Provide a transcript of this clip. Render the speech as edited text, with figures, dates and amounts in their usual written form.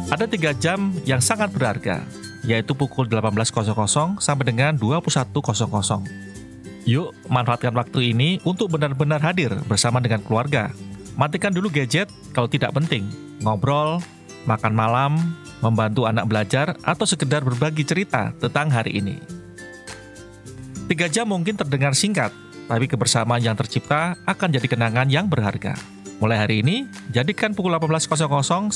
Ada 3 jam yang sangat berharga, yaitu pukul 18.00 sampai dengan 21.00. Yuk, manfaatkan waktu ini untuk benar-benar hadir bersama dengan keluarga. Matikan dulu gadget kalau tidak penting. Ngobrol, makan malam, membantu anak belajar, atau sekedar berbagi cerita tentang hari ini. 3 jam mungkin terdengar singkat, tapi kebersamaan yang tercipta akan jadi kenangan yang berharga. Mulai hari ini, jadikan pukul 18.00